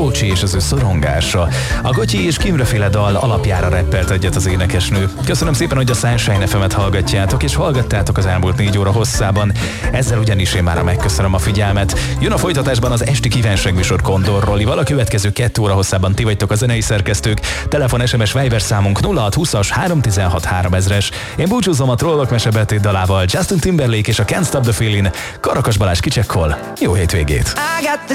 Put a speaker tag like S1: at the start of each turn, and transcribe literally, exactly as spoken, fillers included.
S1: Rócsi és az ő szorongása. A Gotyi és Kimreféle dal alapjára reppelt egyet az énekesnő. Köszönöm szépen, hogy a Sunshine ef emet hallgatjátok, és hallgattátok az elmúlt négy óra hosszában. Ezzel ugyanis én már megköszönöm a figyelmet. Jön a folytatásban az esti kívánságműsor Kondor Rollival, a következő kettő óra hosszában ti vagytok a zenei szerkesztők. Telefon, es em es, Viber számunk nulla hat húszas háromszáztizenhat háromezres. Én búcsúzom a Trollok mesebetét dalával, Justin Timberlake és a Can't Stop the Feeling. Karakas Balázs kicsekkol. Jó hétvégét!